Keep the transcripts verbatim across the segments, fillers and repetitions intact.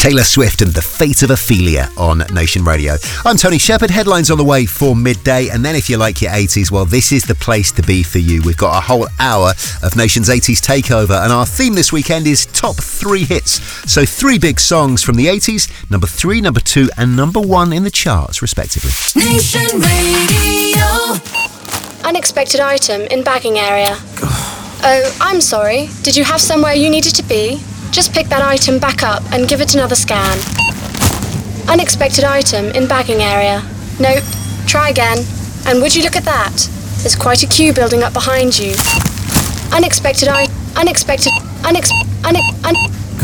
Taylor Swift and The Fate of Ophelia on Nation Radio. I'm Tony Shepherd. Headlines on the way for midday. And then if you like your eighties, well, this is the place to be for you. We've got a whole hour of Nation's eighties takeover. And our theme this weekend is top three hits. So three big songs from the eighties, number three, number two, and number one in the charts, respectively. Nation Radio. Unexpected item in bagging area. Oh, I'm sorry. Did you have somewhere you needed to be? Just pick that item back up and give it another scan. Unexpected item in bagging area. Nope. Try again. And would you look at that? There's quite a queue building up behind you. Unexpected I... Unexpected... Unex... Un... Un...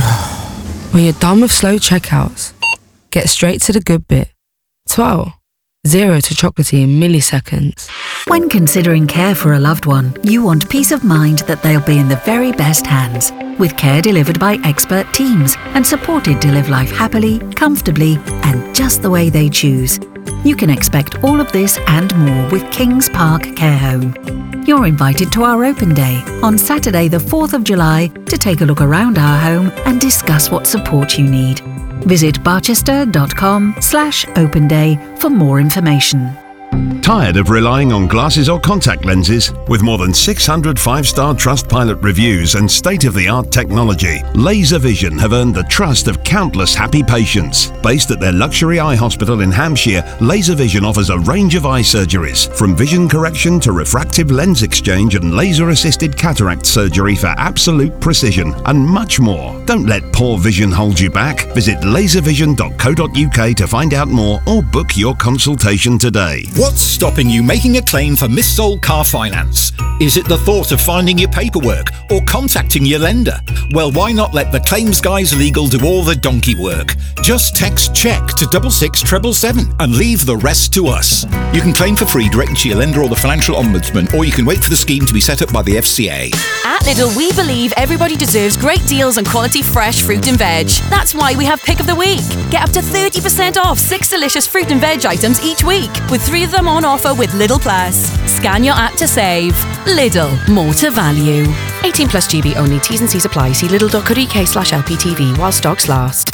When you're done with slow checkouts, get straight to the good bit. twelve. Zero to chocolatey in milliseconds. When considering care for a loved one, you want peace of mind that they'll be in the very best hands. With care delivered by expert teams and supported to live life happily, comfortably, and just the way they choose. You can expect all of this and more with Kings Park Care Home. You're invited to our open day on Saturday the fourth of July to take a look around our home and discuss what support you need. Visit barchester.com slash open day for more information. Tired of relying on glasses or contact lenses? With more than six hundred five-star Trustpilot reviews and state-of-the-art technology, Laser Vision have earned the trust of countless happy patients. Based at their luxury eye hospital in Hampshire, Laser Vision offers a range of eye surgeries, from vision correction to refractive lens exchange and laser-assisted cataract surgery for absolute precision, and much more. Don't let poor vision hold you back. Visit laser vision dot co dot uk to find out more or book your consultation today. What's stopping you making a claim for missold car finance? Is it the thought of finding your paperwork or contacting your lender? Well, why not let the Claims Guys Legal do all the donkey work? Just text CHECK to double six seven seven seven and leave the rest to us. You can claim for free directly to your lender or the Financial Ombudsman, or you can wait for the scheme to be set up by the F C A. At Lidl, we believe everybody deserves great deals on quality fresh fruit and veg. That's why we have Pick of the Week. Get up to thirty percent off six delicious fruit and veg items each week, with three of them on offer with Lidl Plus. Scan your app to save. Lidl, more to value. eighteen plus G B only. T's and C's apply. See lidl.co.uk slash LPTV while stocks last.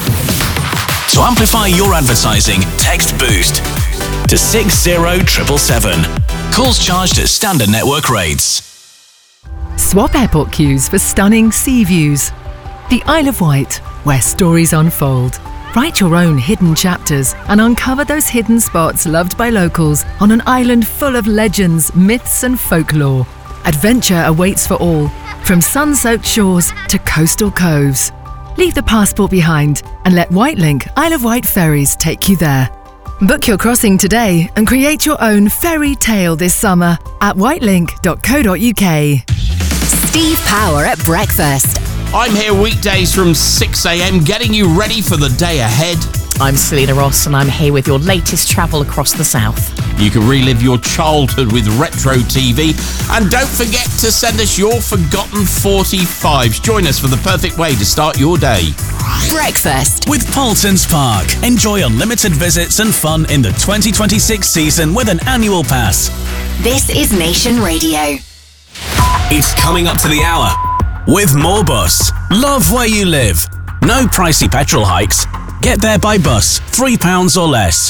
To amplify your advertising, text BOOST to six zero seven seven seven. Calls charged at standard network rates. Swap airport queues for stunning sea views. The Isle of Wight, where stories unfold. Write your own hidden chapters and uncover those hidden spots loved by locals on an island full of legends, myths and folklore. Adventure awaits for all, from sun-soaked shores to coastal coves. Leave the passport behind and let Whitelink Isle of Wight ferries take you there. Book your crossing today and create your own fairy tale this summer at whitelink dot co dot uk. Steve Power at breakfast. I'm here weekdays from six a.m. getting you ready for the day ahead. I'm Selena Ross and I'm here with your latest travel across the south. You can relive your childhood with retro T V. And don't forget to send us your forgotten forty-fives. Join us for the perfect way to start your day. Breakfast with Paultons Park. Enjoy unlimited visits and fun in the twenty twenty-six season with an annual pass. This is Nation Radio. It's coming up to the hour with Moorbus. Love where you live. No pricey petrol hikes. Get there by bus, three pounds or less.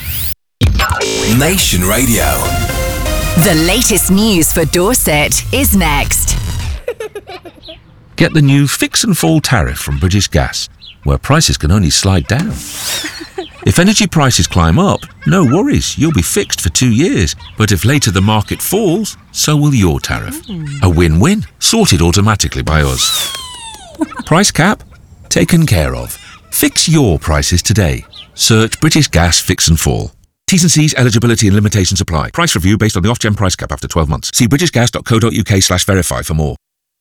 Nation Radio. The latest news for Dorset is next. Get the new Fix and Fall tariff from British Gas, where prices can only slide down. If energy prices climb up, no worries, you'll be fixed for two years. But if later the market falls, so will your tariff. A win-win, sorted automatically by us. Price cap? Taken care of. Fix your prices today. Search British Gas Fix and Fall. T's and C's, eligibility and limitations apply. Price review based on the off-gen price cap after twelve months. See britishgas.co.uk slash verify for more.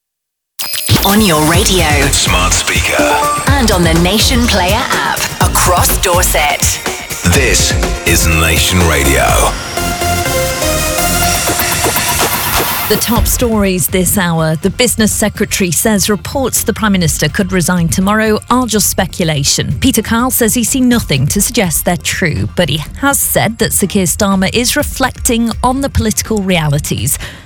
On your radio, smart speaker, and on the Nation Player app across Dorset. This is Nation Radio. The top stories this hour. The Business Secretary says reports the Prime Minister could resign tomorrow are just speculation. Peter Kyle says he's seen nothing to suggest they're true, but he has said that Sir Keir Starmer is reflecting on the political realities.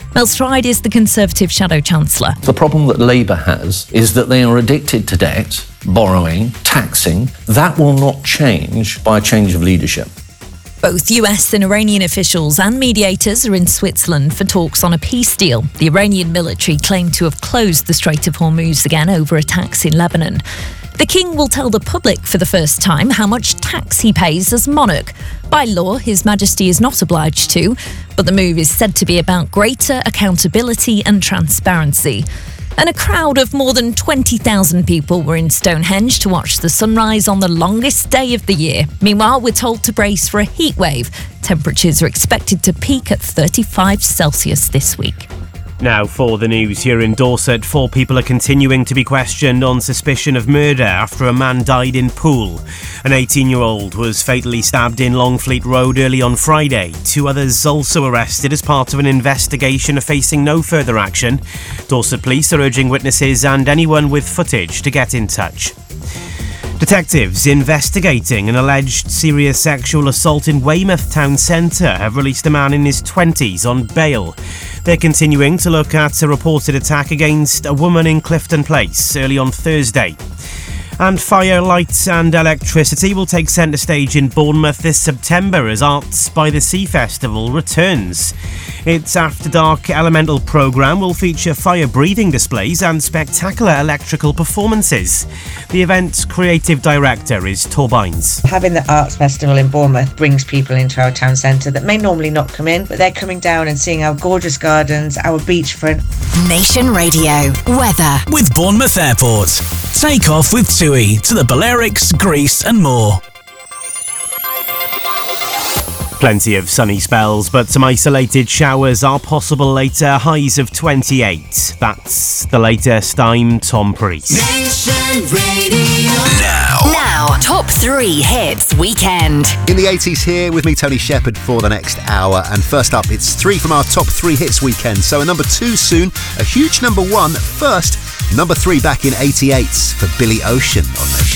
Mel Stride is the Conservative Shadow Chancellor. The problem that Labour has is that they are addicted to debt, borrowing, taxing. That will not change by a change of leadership. Both U S and Iranian officials and mediators are in Switzerland for talks on a peace deal. The Iranian military claimed to have closed the Strait of Hormuz again over attacks in Lebanon. The king will tell the public for the first time how much tax he pays as monarch. By law, His Majesty is not obliged to, but the move is said to be about greater accountability and transparency. And a crowd of more than twenty thousand people were in Stonehenge to watch the sunrise on the longest day of the year. Meanwhile, we're told to brace for a heat wave. Temperatures are expected to peak at thirty-five Celsius this week. Now for the news here in Dorset. Four people are continuing to be questioned on suspicion of murder after a man died in Poole. An eighteen-year-old was fatally stabbed in Longfleet Road early on Friday. Two others also arrested as part of an investigation are facing no further action. Dorset Police are urging witnesses and anyone with footage to get in touch. Detectives investigating an alleged serious sexual assault in Weymouth Town Centre have released a man in his twenties on bail. They're continuing to look at a reported attack against a woman in Clifton Place early on Thursday. And fire, light and electricity will take centre stage in Bournemouth this September as Arts by the Sea Festival returns. Its After Dark Elemental programme will feature fire-breathing displays and spectacular electrical performances. The event's creative director is Torbines. Having the Arts Festival in Bournemouth brings people into our town centre that may normally not come in, but they're coming down and seeing our gorgeous gardens, our beachfront. Nation Radio weather with Bournemouth Airport. Take off with TUI to the Balearics, Greece and more. Plenty of sunny spells, but some isolated showers are possible later, highs of twenty-eight. That's the latest. I'm Tom Priest. Nation Radio. now. Now, top three hits weekend. In the eighties here with me, Tony Shepherd, for the next hour. And first up, it's three from our top three hits weekend. So a number two soon, a huge number one first. Number three back in eighty-eight for Billy Ocean on Nation.